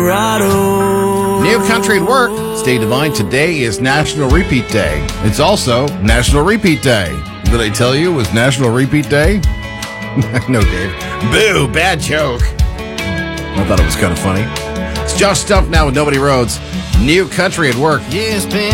New Country at Work. Stay divine. Today is National Repeat Day. It's also National Repeat Day. Did I tell you it was National Repeat Day? No, Dave. Boo, bad joke. I thought it was kind of funny. It's Josh Stumpf now with Nobody Rhodes. New Country at Work. Yes,